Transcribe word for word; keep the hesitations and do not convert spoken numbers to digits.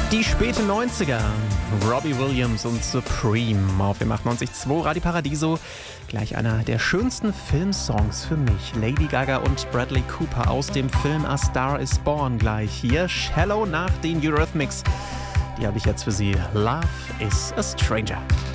Die späte neunziger, Robbie Williams und Supreme auf dem achtundneunzig Komma zwei Radio Paradiso. Gleich einer der schönsten Filmsongs für mich. Lady Gaga und Bradley Cooper aus dem Film A Star is Born gleich hier. Shallow nach den Eurythmics. Die habe ich jetzt für Sie. Love is a Stranger.